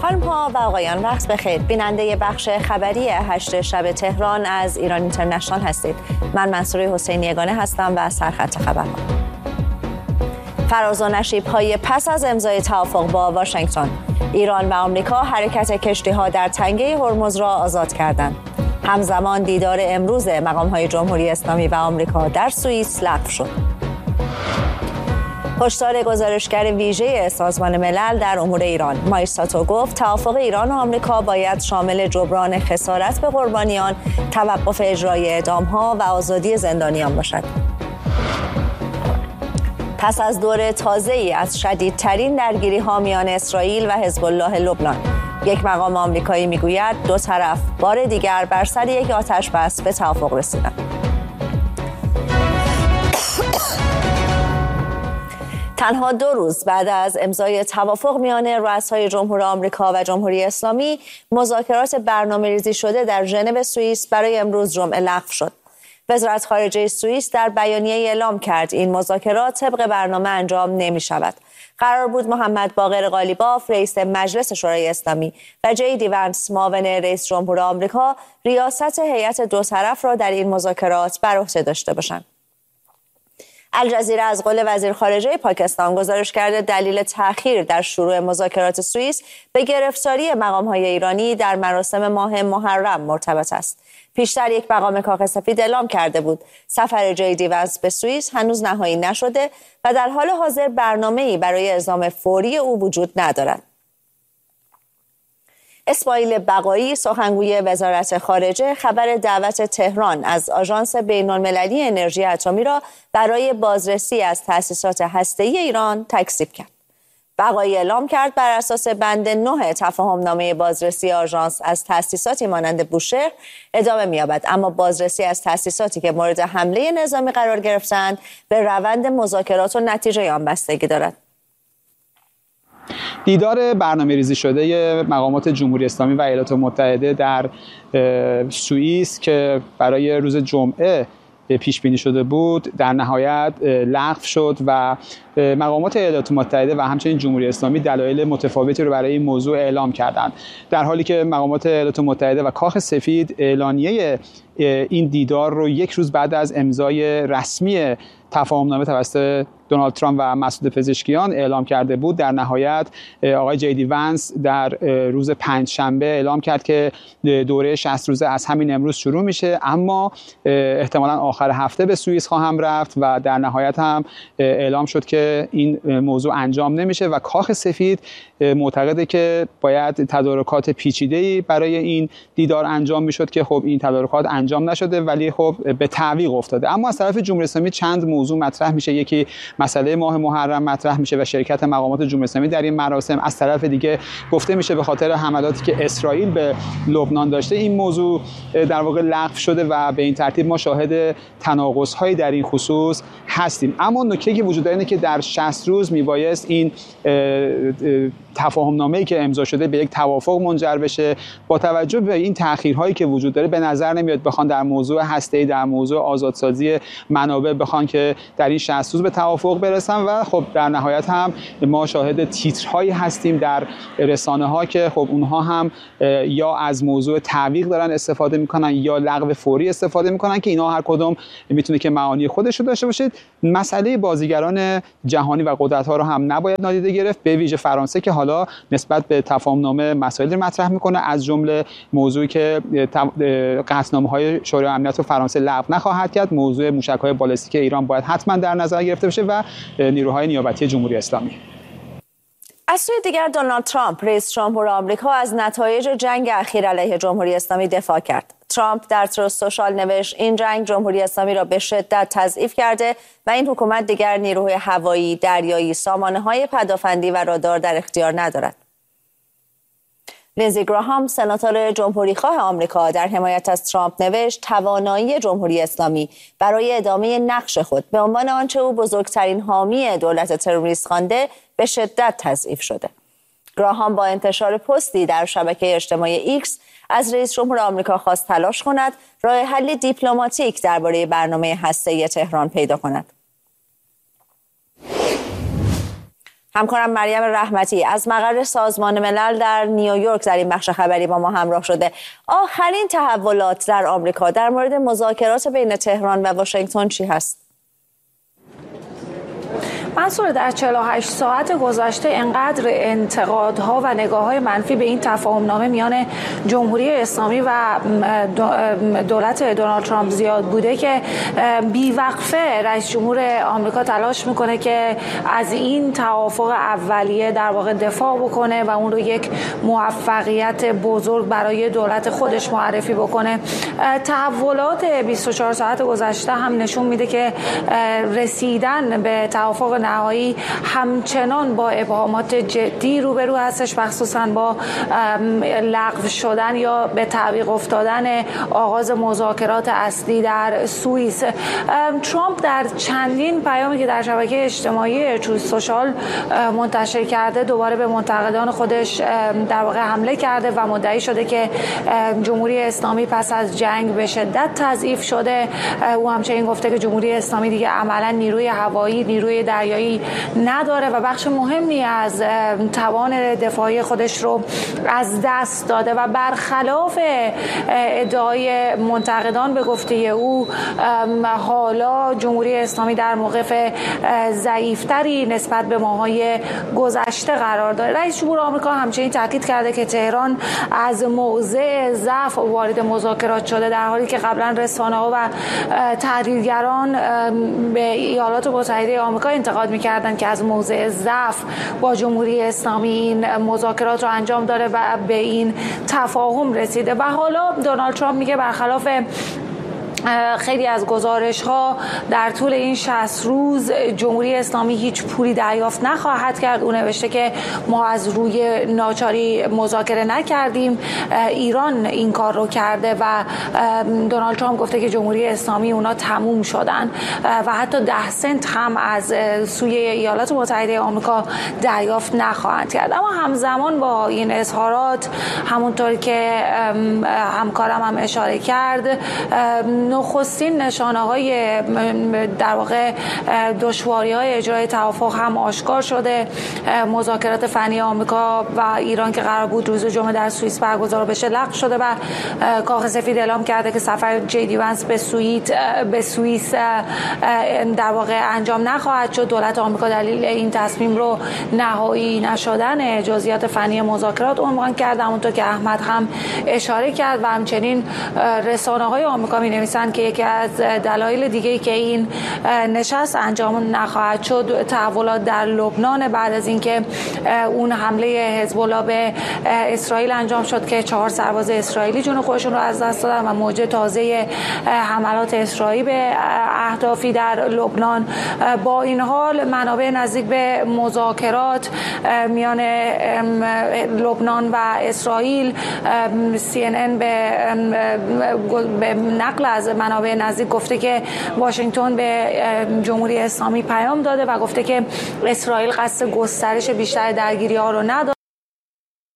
خانم ها و آقایان، وقت بخیر. بیننده بخش خبری 8 شب تهران از ایران اینترنشنال هستید. من منصوره حسینی یگانه هستم و سرخط خبرها. فراز و نشیب‌های پس از امضای توافق با واشنگتن، ایران و آمریکا حرکت کشتی‌ها در تنگه هرمز را آزاد کردند. همزمان دیدار امروز مقام‌های جمهوری اسلامی و آمریکا در سوئیس لغو شد. هشدار گزارشگر ویژه سازمان ملل در امور ایران مایساتو گفت توافق ایران و آمریکا باید شامل جبران خسارت به قربانیان، توقف اجرای اعدام‌ها و آزادی زندانیان باشد. پس از دور تازه‌ای از شدیدترین درگیری‌ها میان اسرائیل و حزب الله لبنان، یک مقام آمریکایی میگوید دو طرف بار دیگر بر سر یک آتش‌بس به توافق رسیدند. تنها 2 روز بعد از امضای توافق میان رؤسای جمهور آمریکا و جمهوری اسلامی، مذاکرات برنامه‌ریزی شده در ژنو سوئیس برای امروز جمعه لغو شد. وزارت خارجه سوئیس در بیانیه اعلام کرد این مذاکرات طبق برنامه انجام نمی‌شود. قرار بود محمد باقر قالیباف رئیس مجلس شورای اسلامی و JD وانس معاون رئیس جمهور آمریکا ریاست هیئت دو طرف را در این مذاکرات بر عهده داشته باشند. الجزیره از قول وزیر خارجه پاکستان گزارش کرده دلیل تأخیر در شروع مذاکرات سوئیس به گرفتاری مقام‌های ایرانی در مراسم ماه محرم مرتبط است. پیشتر یک مقام کاخ سفید اعلام کرده بود سفر JD وانس به سوئیس هنوز نهایی نشده و در حال حاضر برنامه‌ای برای اعزام فوری او وجود ندارد. اسماعیل بقایی سخنگوی وزارت خارجه خبر دعوت تهران از آژانس بین‌المللی انرژی اتمی را برای بازرسی از تأسیسات هسته‌ای ایران تکذیب کرد. بقایی اعلام کرد بر اساس بند 9 تفاهم‌نامه بازرسی آژانس از تأسیساتی مانند بوشهر ادامه می‌یابد، اما بازرسی از تأسیساتی که مورد حمله نظامی قرار گرفتند به روند مذاکرات و نتیجه آن بستگی دارد. دیدار برنامه‌ریزی شده مقامات جمهوری اسلامی و ایالات متحده در سوئیس که برای روز جمعه پیش بینی شده بود در نهایت لغو شد و مقامات ایالات متحده و همچنین جمهوری اسلامی دلایل متفاوتی رو برای این موضوع اعلام کردند، در حالی که مقامات ایالات متحده و کاخ سفید اعلانیه این دیدار رو 1 روز بعد از امضای رسمی تفاهمنامه توسط دونالد ترامپ و مسعود پزشکیان اعلام کرده بود. در نهایت آقای JD وانس در روز 5 شنبه اعلام کرد که دوره 60 روزه از همین امروز شروع میشه، اما احتمالاً آخر هفته به سوئیس خواهم رفت و در نهایت هم اعلام شد که این موضوع انجام نمیشه و کاخ سفید معتقده که باید تدارکات پیچیده‌ای برای این دیدار انجام میشد که خب این تدارکات انجام نشده ولی خب به تعویق افتاده. اما از طرف جمهوری اسلامی چند موضوع مطرح میشه. یکی مسئله ماه محرم مطرح میشه و شرکت مقامات جمهوری اسلامی در این مراسم. از طرف دیگه گفته میشه به خاطر حملاتی که اسرائیل به لبنان داشته این موضوع در واقع لغو شده و به این ترتیب ما شاهد تناقض‌هایی در این خصوص هستیم. اما نکته که وجود داره اینه که در 60 روز میبایست این تفاهم‌نامه‌ای که امضا شده به یک توافق منجر بشه. با توجه به این تأخیرهایی که وجود داره به نظر نمیاد بخوان در موضوع هسته‌ای، در موضوع آزادسازی منابع بخوان که در این 60 روز به توافق برسن و خب در نهایت هم ما شاهد تیترهایی هستیم در رسانه‌ها که خب اونها هم یا از موضوع تعویق دارن استفاده میکنن یا لغو فوری استفاده میکنن که اینا هر کدوم میتونه که معانی خودش رو داشته باشه. مسئله بازیگران جهانی و قدرت‌ها رو هم نباید نادیده گرفت، به ویژه فرانسه که حالا نسبت به تفاهم‌نامه مسائلی مطرح میکنه، از جمله موضوعی که قطعنامه‌های شورای امنیت و فرانسه لغو نخواهد کرد، موضوع موشک‌های بالستیک ایران باید حتما در نظر گرفته بشه و نیروهای نیابتی جمهوری اسلامی. از سوی دیگر دونالد ترامپ رئیس جمهور آمریکا از نتایج جنگ اخیر علیه جمهوری اسلامی دفاع کرد. ترامپ در تروث سوشال نوشت این جنگ جمهوری اسلامی را به شدت تضعیف کرده و این حکومت دیگر نیروی هوایی، دریایی، سامانه‌های پدافندی و رادار در اختیار ندارد. لینزی گراهام سناتور جمهوریخواه آمریکا در حمایت از ترامپ نوشت توانایی جمهوری اسلامی برای ادامه نقش خود به عنوان آنچه او بزرگترین حامی دولت تروریست خوانده به شدت تضعیف شده. گراهام با انتشار پستی در شبکه اجتماعی ایکس از رئیس جمهور آمریکا خواست تلاش کند راه حل دیپلماتیک درباره برنامه هسته‌ای تهران پیدا کند. همکارم مریم رحمتی از مقر سازمان ملل در نیویورک در این بخش خبری با ما همراه شده. آخرین تحولات در آمریکا در مورد مذاکرات بین تهران و واشنگتن چی هست؟ منصور، در 48 ساعت گذشته انقدر انتقادها و نگاه‌های منفی به این تفاهم‌نامه میان جمهوری اسلامی و دولت دونالد ترامپ زیاد بوده که بیوقفه رئیس جمهور آمریکا تلاش میکنه که از این توافق اولیه در واقع دفاع بکنه و اون رو یک موفقیت بزرگ برای دولت خودش معرفی بکنه. تحولات 24 ساعت گذشته هم نشون میده که رسیدن به توافق نهایی همچنان با ابهامات جدی روبرو هستش، مخصوصا با لغو شدن یا به تعویق افتادن آغاز مذاکرات اصلی در سوئیس. ترامپ در چندین پیامی که در شبکه اجتماعی تروث سوشال منتشر کرده دوباره به منتقدان خودش در واقع حمله کرده و مدعی شده که جمهوری اسلامی پس از جنگ به شدت تضعیف شده. او همچنین گفته که جمهوری اسلامی دیگه عملا نیروی هوایی، نیروی دریایی نداره و بخش مهمی از توان دفاعی خودش رو از دست داده و برخلاف ادعای منتقدان به گفته او حالا جمهوری اسلامی در موقف ضعیفتری نسبت به ماهای گذشته قرار داره. رئیس جمهور آمریکا همچنین تاکید کرده که تهران از موضع ضعف وارد مذاکرات شده، در حالی که قبلا رسانه‌ها و تحلیلگران به ایالات متحده آمریکا انتقاد می‌کردند که از موضع ضعف با جمهوری اسلامی این مذاکرات رو انجام داره و به این تفاهم رسیده. و حالا دونالد ترامپ میگه برخلاف خیلی از گزارش‌ها در طول این 60 روز جمهوری اسلامی هیچ پولی دریافت نخواهد کرد. او نوشته که ما از روی ناچاری مذاکره نکردیم، ایران این کار رو کرده و دونالد ترامپ گفته که جمهوری اسلامی اونا تموم شدن و حتی 10 سنت هم از سوی ایالات متحده آمریکا دریافت نخواهند کرد. اما همزمان با این اظهارات، همونطور که همکارم هم اشاره کرد، نخستین نشانه‌های در واقع دشواری‌های اجرای توافق هم آشکار شده. مذاکرات فنی آمریکا و ایران که قرار بود روز جمعه در سوئیس برگزار بشه لغو شده و کاخ سفید اعلام کرده که سفر جی دی وانس به سوئیس در واقع انجام نخواهد شد. دولت آمریکا دلیل این تصمیم رو نهایی نشدن جزئیات فنی مذاکرات عنوان کرد، همونطور که احمد هم اشاره کرد. و همچنین رسانه‌های آمریکا می‌نویسند که یکی از دلایل دیگه‌ای که این نشست انجام نخواهد شد تحولات در لبنان بعد از اینکه اون حمله حزب الله به اسرائیل انجام شد که 4 سرباز اسرائیلی جون خودشون رو از دست دادن و موج تازه حملات اسرائیلی به اهدافی در لبنان. با این حال منابع نزدیک به مذاکرات میان لبنان و اسرائیل، CNN به نقل از منابع نزدیک گفته که واشنگتن به جمهوری اسلامی پیام داده و گفته که اسرائیل قصد گسترش بیشتر درگیری‌ها رو نداره.